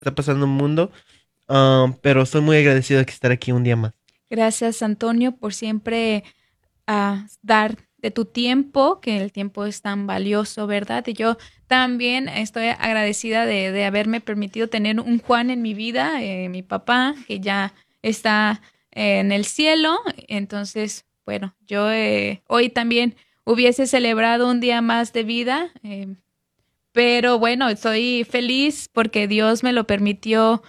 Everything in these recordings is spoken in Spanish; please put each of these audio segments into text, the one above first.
está pasando el mundo, pero estoy muy agradecido de estar aquí un día más. Gracias, Antonio, por siempre dar de tu tiempo, que el tiempo es tan valioso, ¿verdad? Y yo también estoy agradecida de haberme permitido tener un Juan en mi vida, mi papá, que ya está en el cielo. Entonces, bueno, yo hoy también hubiese celebrado un día más de vida, pero bueno, estoy feliz porque Dios me lo permitió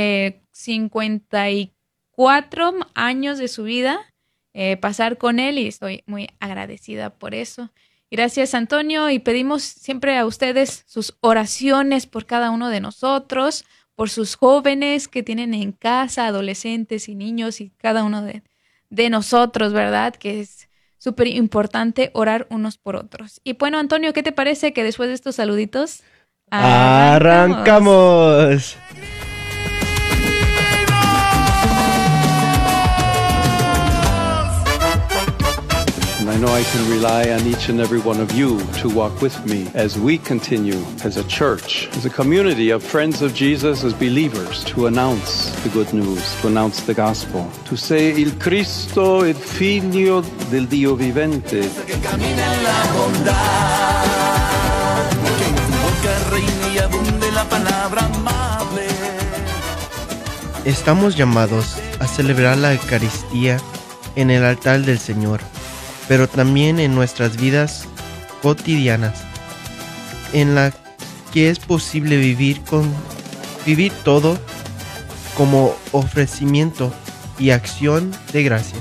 54 años de su vida pasar con él y estoy muy agradecida por eso. Gracias, Antonio, y pedimos siempre a ustedes sus oraciones por cada uno de nosotros, por sus jóvenes que tienen en casa, adolescentes y niños y cada uno de nosotros, ¿verdad? Que es súper importante orar unos por otros. Y bueno, Antonio, ¿qué te parece que después de estos saluditos arrancamos? ¡Arrancamos! And I know I can rely on each and every one of you to walk with me as we continue as a church, as a community of friends of Jesus, as believers, to announce the good news, to announce the gospel, to say il Cristo, il figlio del Dio vivente. Que camina en la bondad, que en tu boca reine y abunde la palabra amable. Estamos llamados a celebrar la Eucaristía en el altar del Señor, pero también en nuestras vidas cotidianas, en la que es posible vivir todo como ofrecimiento y acción de gracia.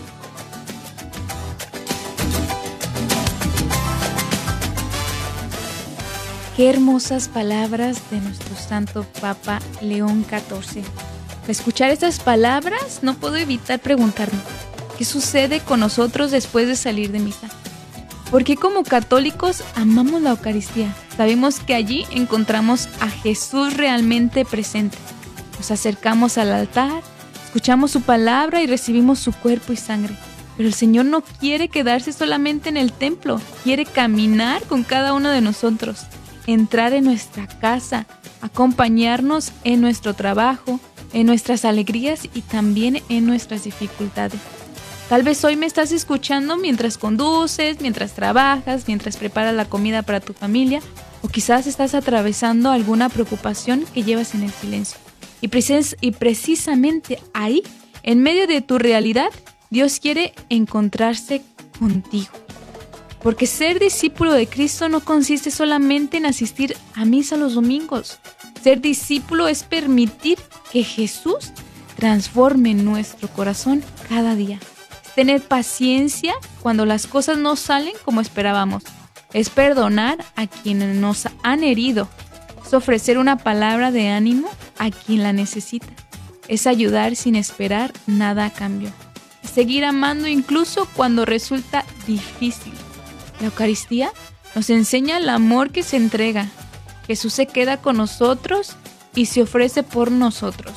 Qué hermosas palabras de nuestro Santo Papa León XIV. Al escuchar estas palabras, no puedo evitar preguntarme, ¿qué sucede con nosotros después de salir de misa? ¿Por qué como católicos amamos la Eucaristía? Sabemos que allí encontramos a Jesús realmente presente. Nos acercamos al altar, escuchamos su palabra y recibimos su cuerpo y sangre. Pero el Señor no quiere quedarse solamente en el templo, quiere caminar con cada uno de nosotros, entrar en nuestra casa, acompañarnos en nuestro trabajo, en nuestras alegrías y también en nuestras dificultades. Tal vez hoy me estás escuchando mientras conduces, mientras trabajas, mientras preparas la comida para tu familia, o quizás estás atravesando alguna preocupación que llevas en el silencio. Y precisamente ahí, en medio de tu realidad, Dios quiere encontrarse contigo. Porque ser discípulo de Cristo no consiste solamente en asistir a misa los domingos. Ser discípulo es permitir que Jesús transforme nuestro corazón cada día. Tener paciencia cuando las cosas no salen como esperábamos. Es perdonar a quienes nos han herido. Es ofrecer una palabra de ánimo a quien la necesita. Es ayudar sin esperar nada a cambio. Es seguir amando incluso cuando resulta difícil. La Eucaristía nos enseña el amor que se entrega. Jesús se queda con nosotros y se ofrece por nosotros.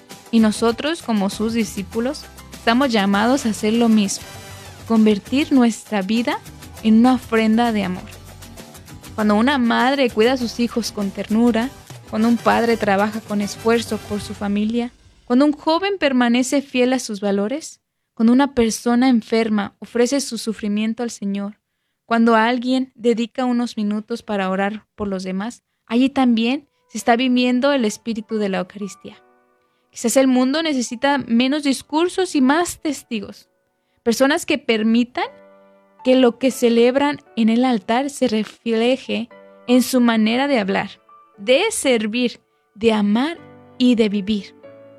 Y nosotros, como sus discípulos, estamos llamados a hacer lo mismo, convertir nuestra vida en una ofrenda de amor. Cuando una madre cuida a sus hijos con ternura, cuando un padre trabaja con esfuerzo por su familia, cuando un joven permanece fiel a sus valores, cuando una persona enferma ofrece su sufrimiento al Señor, cuando alguien dedica unos minutos para orar por los demás, allí también se está viviendo el espíritu de la Eucaristía. Quizás el mundo necesita menos discursos y más testigos. Personas que permitan que lo que celebran en el altar se refleje en su manera de hablar, de servir, de amar y de vivir.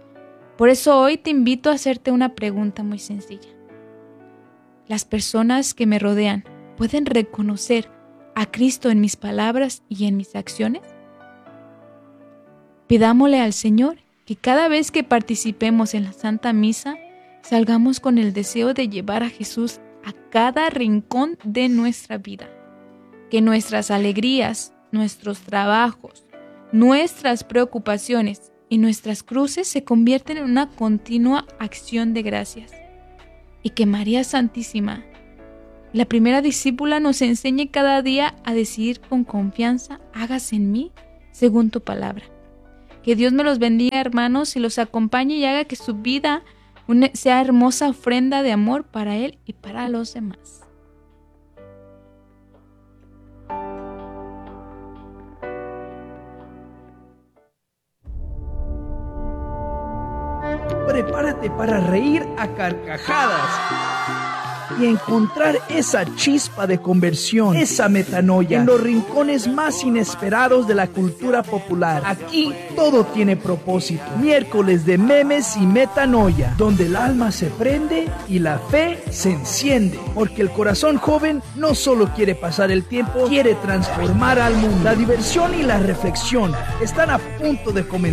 Por eso hoy te invito a hacerte una pregunta muy sencilla. ¿Las personas que me rodean pueden reconocer a Cristo en mis palabras y en mis acciones? Pidámosle al Señor que cada vez que participemos en la Santa Misa, salgamos con el deseo de llevar a Jesús a cada rincón de nuestra vida. Que nuestras alegrías, nuestros trabajos, nuestras preocupaciones y nuestras cruces se convierten en una continua acción de gracias. Y que María Santísima, la primera discípula, nos enseñe cada día a decidir con confianza, hágase en mí según tu palabra. Que Dios me los bendiga, hermanos, y los acompañe y haga que su vida sea hermosa ofrenda de amor para Él y para los demás. Prepárate para reír a carcajadas y encontrar esa chispa de conversión, esa metanoia, en los rincones más inesperados de la cultura popular. Aquí todo tiene propósito. Miércoles de memes y metanoia, donde el alma se prende y la fe se enciende. Porque el corazón joven no solo quiere pasar el tiempo, quiere transformar al mundo. La diversión y la reflexión están a punto de comenzar.